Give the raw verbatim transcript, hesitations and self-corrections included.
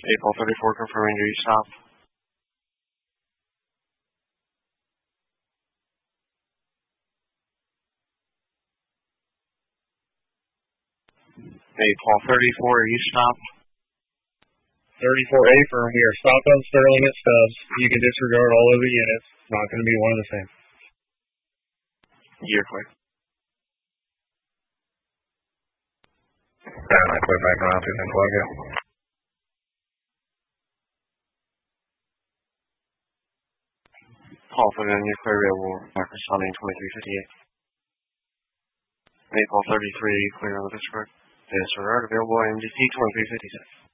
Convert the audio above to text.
April thirty-four, confirming reach stop. April thirty-four, east stop. thirty-four A firm, we are stopped on Sterling at Stubbs. You can disregard all other units. It's not going to be one of the same. You're clear. Ground, I clear back around to Santiago. Call for the nuclear available, responding twenty-three fifty-eight. April thirty-three, clear on the disregard. Disregard available, M D C twenty-three fifty-six.